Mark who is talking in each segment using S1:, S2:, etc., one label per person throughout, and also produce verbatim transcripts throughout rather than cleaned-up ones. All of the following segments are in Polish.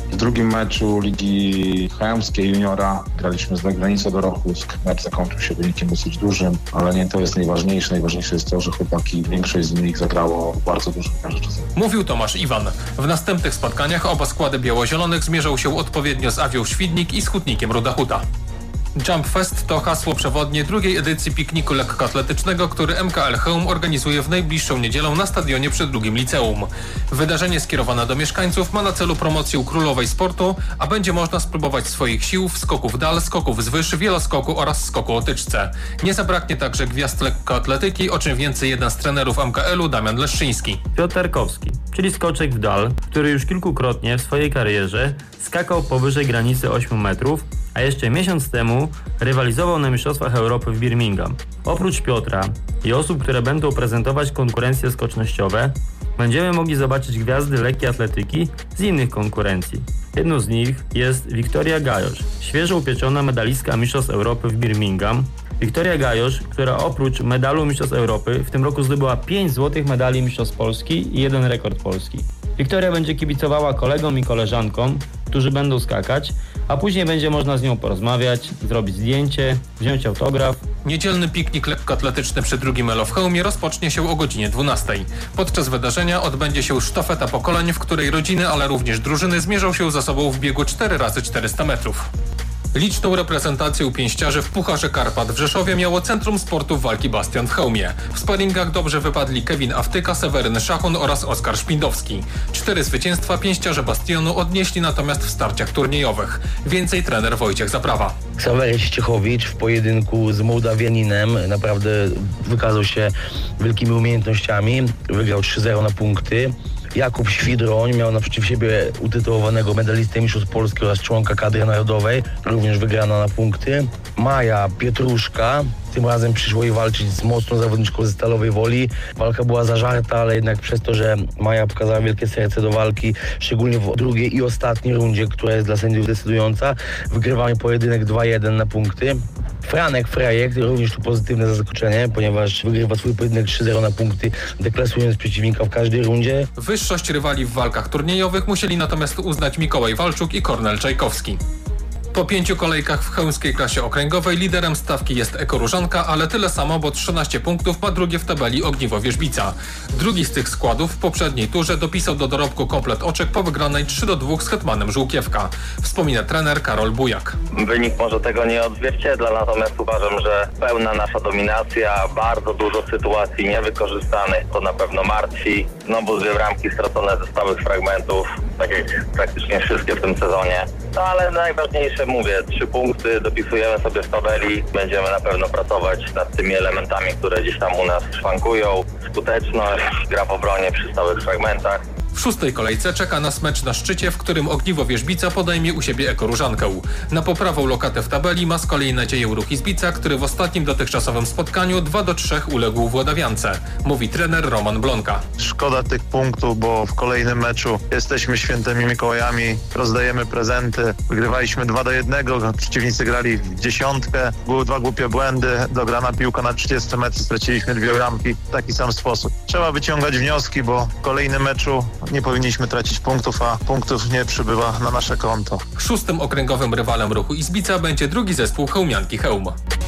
S1: W drugim meczu Ligi Chełmskiej Juniora graliśmy z Legionicą Dorochówsk. Mecz zakończył się wynikiem dosyć dużym, ale nie to jest najważniejsze. Najważniejsze jest to, że chłopaki, większość z nich zagrało bardzo dużo piłkarzy czasem.
S2: Mówił Tomasz Iwan. W następnych spotkaniach oba składy biało-zielonych zmierzą się odpowiednio z Awią Świdnik i z Hutnikiem Ruda Huta. Jump Fest to hasło przewodnie drugiej edycji pikniku lekkoatletycznego, który M K L Chełm organizuje w najbliższą niedzielę na stadionie przy drugim liceum. Wydarzenie skierowane do mieszkańców ma na celu promocję królowej sportu, a będzie można spróbować swoich sił w skoku w dal, skoków z wyż, wieloskoku oraz skoku o tyczce. Nie zabraknie także gwiazd lekkoatletyki, o czym więcej jeden z trenerów M K L-u, Damian Leszczyński.
S3: Piotr Tarkowski, czyli skoczek w dal, który już kilkukrotnie w swojej karierze skakał powyżej granicy ośmiu metrów, a jeszcze miesiąc temu rywalizował na Mistrzostwach Europy w Birmingham. Oprócz Piotra i osób, które będą prezentować konkurencje skocznościowe, będziemy mogli zobaczyć gwiazdy lekkiej atletyki z innych konkurencji. Jedną z nich jest Wiktoria Gajosz, świeżo upieczona medalistka Mistrzostw Europy w Birmingham. Wiktoria Gajosz, która oprócz medalu Mistrzostw Europy w tym roku zdobyła pięć złotych medali Mistrzostw Polski i jeden rekord polski. Wiktoria będzie kibicowała kolegom i koleżankom, którzy będą skakać, a później będzie można z nią porozmawiać, zrobić zdjęcie, wziąć autograf.
S2: Niedzielny piknik lekkoatletyczny przy drugim Elo w Chełmie rozpocznie się o godzinie dwunastej. Podczas wydarzenia odbędzie się sztafeta pokoleń, w której rodziny, ale również drużyny zmierzą się ze sobą w biegu cztery razy czterysta metrów. Liczną reprezentację pięściarzy w Pucharze Karpat w Rzeszowie miało Centrum Sportu Walki Bastion w Chełmie. W sparingach dobrze wypadli Kevin Awtyka, Seweryn Szachun oraz Oskar Szpindowski. Cztery zwycięstwa pięściarze Bastionu odnieśli natomiast w starciach turniejowych. Więcej trener Wojciech Zaprawa.
S4: Ksawery Ściechowicz w pojedynku z Mołdawianinem naprawdę wykazał się wielkimi umiejętnościami. Wygrał trzy zero na punkty. Jakub Świdroń miał naprzeciw siebie utytułowanego medalistę Mistrzostw Polski oraz członka kadry narodowej, również wygrana na punkty. Maja Pietruszka, tym razem przyszło jej walczyć z mocną zawodniczką ze Stalowej Woli. Walka była zażarta, ale jednak przez to, że Maja pokazała wielkie serce do walki, szczególnie w drugiej i ostatniej rundzie, która jest dla sędziów decydująca, wygrywamy pojedynek dwa jeden na punkty. Franek Frejek, również tu pozytywne zaskoczenie, ponieważ wygrywa swój pojedynek trzy zero na punkty, deklasując przeciwnika w każdej rundzie.
S2: Wyższość rywali w walkach turniejowych musieli natomiast uznać Mikołaj Walczuk i Kornel Czajkowski. Po pięciu kolejkach w chełmskiej klasie okręgowej liderem stawki jest Ekoróżanka, ale tyle samo, bo trzynaście punktów ma drugie w tabeli Ogniwo Wierzbica. Drugi z tych składów w poprzedniej turze dopisał do dorobku komplet oczek po wygranej trzy do dwóch z Hetmanem Żółkiewka. Wspomina trener Karol Bujak.
S5: Wynik może tego nie odzwierciedla, natomiast uważam, że pełna nasza dominacja, bardzo dużo sytuacji niewykorzystanych, to na pewno martwi. Znowu dwie bramki stracone ze stałych fragmentów, tak jak praktycznie wszystkie w tym sezonie. No ale najważniejsze, mówię, trzy punkty dopisujemy sobie w tabeli. Będziemy na pewno pracować nad tymi elementami, które gdzieś tam u nas szwankują. Skuteczność, gra w obronie przy stałych fragmentach.
S2: W szóstej kolejce czeka nas mecz na szczycie, w którym Ogniwo Wierzbica podejmie u siebie Ekoróżankę. Na poprawę lokatę w tabeli ma z kolei nadzieję Ruch Izbica, który w ostatnim dotychczasowym spotkaniu dwa do trzech uległ Włodawiance. Mówi trener Roman Blonka.
S6: Szkoda tych punktów, bo w kolejnym meczu jesteśmy świętymi Mikołajami, rozdajemy prezenty. Wygrywaliśmy dwa do jednego, przeciwnicy grali w dziesiątkę, były dwa głupie błędy, dograna piłka na trzydzieści metrów, straciliśmy dwie bramki w taki sam sposób. Trzeba wyciągać wnioski, bo w kolejnym meczu nie powinniśmy tracić punktów, a punktów nie przybywa na nasze konto.
S2: Szóstym okręgowym rywalem Ruchu Izbica będzie drugi zespół Chełmianki Chełm.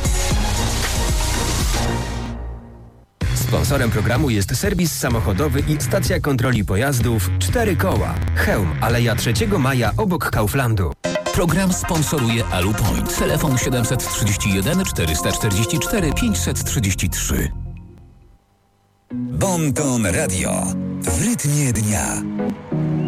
S7: Sponsorem programu jest serwis samochodowy i stacja kontroli pojazdów cztery koła. Chełm, Aleja trzeciego maja obok Kauflandu.
S8: Program sponsoruje Alupoint. Telefon siedem trzy jeden cztery cztery cztery pięć trzy trzy.
S9: Bon Ton Radio. W rytmie dnia.